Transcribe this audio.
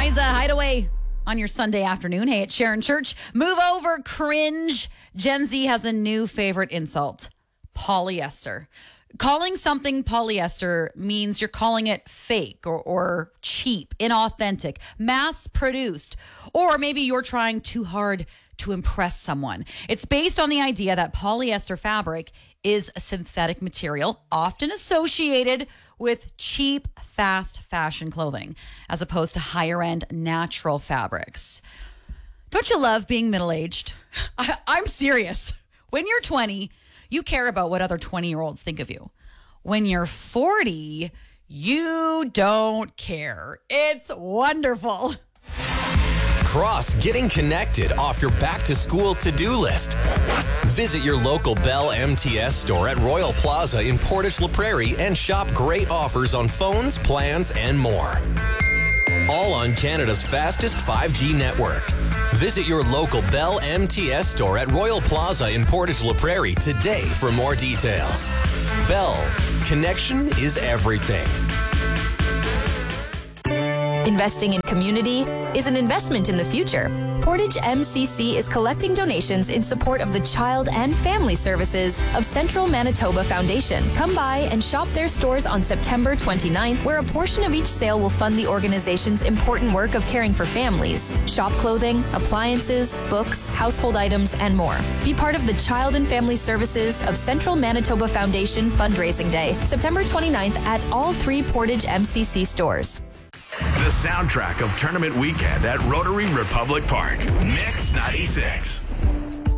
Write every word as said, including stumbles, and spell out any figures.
Liza, Hideaway on your Sunday afternoon. Hey, it's Sharon Church. Move over, cringe. Gen Z has a new favorite insult: polyester. Calling something polyester means you're calling it fake or, or cheap, inauthentic, mass-produced, or maybe you're trying too hard to impress someone. It's based on the idea that polyester fabric is a synthetic material often associated with cheap, fast fashion clothing, as opposed to higher-end natural fabrics. Don't you love being middle-aged? I, I'm serious. When you're twenty, you care about what other twenty-year-olds think of you. When you're forty, you don't care. It's wonderful. Cross getting connected off your back-to-school to-do list. Visit your local Bell M T S store at Royal Plaza in Portage La Prairie and shop great offers on phones, plans, and more. All on Canada's fastest five G network. Visit your local Bell M T S store at Royal Plaza in Portage La Prairie today for more details. Bell, connection is everything. Investing in community is an investment in the future. Portage M C C is collecting donations in support of the Child and Family Services of Central Manitoba Foundation. Come by and shop their stores on September twenty-ninth, where a portion of each sale will fund the organization's important work of caring for families. Shop clothing, appliances, books, household items, and more. Be part of the Child and Family Services of Central Manitoba Foundation Fundraising Day, September twenty-ninth at all three Portage M C C stores. The soundtrack of tournament weekend at Rotary Republic Park. Mix ninety-six.